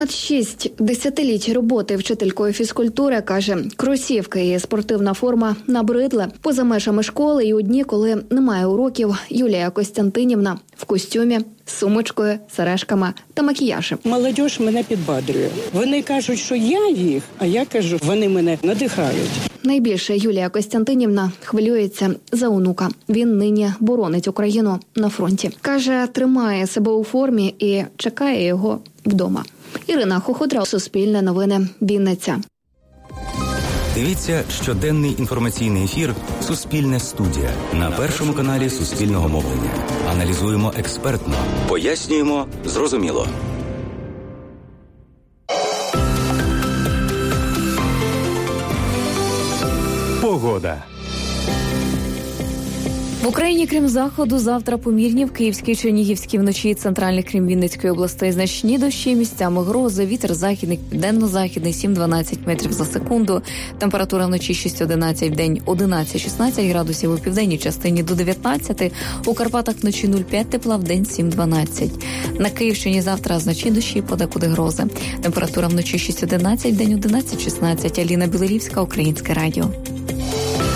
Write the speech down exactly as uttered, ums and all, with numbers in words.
Шість десятиліть роботи вчителькою фізкультури, каже, кросівки і спортивна форма набридли. Поза межами школи і у дні, коли немає уроків, Юлія Костянтинівна в костюмі, з сумочкою, сережками та макіяжем. Молодь мене підбадрює. Вони кажуть, що я їх, а я кажу, вони мене надихають. Найбільше Юлія Костянтинівна хвилюється за онука. Він нині боронить Україну на фронті. Каже, тримає себе у формі і чекає його вдома. Ірина Хоходра, Суспільне новини, Вінниця. Дивіться щоденний інформаційний ефір «Суспільне студія» на Першому каналі Суспільного мовлення. Аналізуємо експертно, пояснюємо зрозуміло. Погода. В Україні, крім заходу, завтра помірні, в Київській, Чернігівській, вночі і центральних, крім Вінницької областей, значні дощі, місцями грози, вітер західний, південно-західний сім-дванадцять метрів за секунду. Температура вночі шість-одинадцять, вдень одинадцять-шістнадцять градусів, у південній частині до дев'ятнадцяти, у Карпатах вночі нуль-п'ять тепла, вдень сім-дванадцять. На Київщині завтра значні дощі, подекуди грози. Температура вночі шість-одинадцять, вдень одинадцять-шістнадцять. Аліна Білорівська, Українське радіо.